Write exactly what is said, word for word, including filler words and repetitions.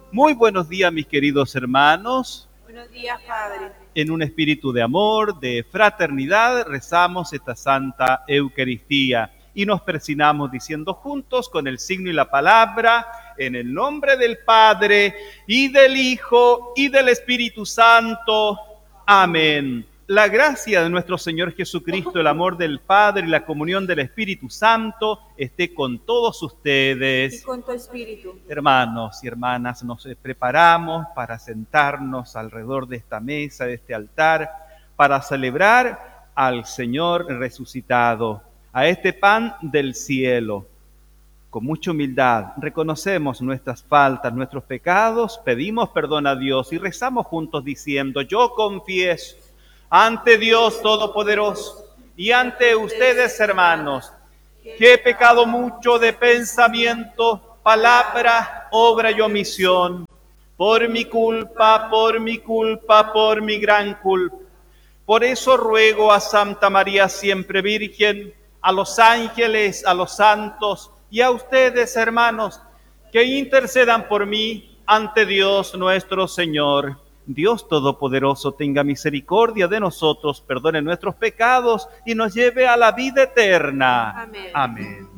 Muy buenos días, mis queridos hermanos. Buenos días, Padre. En un espíritu de amor, de fraternidad, rezamos esta Santa Eucaristía y nos persignamos diciendo juntos con el signo y la palabra, en el nombre del Padre, y del Hijo, y del Espíritu Santo. Amén. La gracia de nuestro Señor Jesucristo, el amor del Padre y la comunión del Espíritu Santo esté con todos ustedes. Y con tu espíritu. Hermanos y hermanas, nos preparamos para sentarnos alrededor de esta mesa, de este altar, para celebrar al Señor resucitado, a este pan del cielo. Con mucha humildad reconocemos nuestras faltas, nuestros pecados, pedimos perdón a Dios y rezamos juntos diciendo: yo confieso ante Dios Todopoderoso y ante ustedes, hermanos, que he pecado mucho de pensamiento, palabra, obra y omisión, por mi culpa, por mi culpa, por mi gran culpa. Por eso ruego a Santa María siempre Virgen, a los ángeles, a los santos y a ustedes, hermanos, que intercedan por mí ante Dios nuestro Señor. Dios Todopoderoso tenga misericordia de nosotros, perdone nuestros pecados y nos lleve a la vida eterna. Amén. Amén.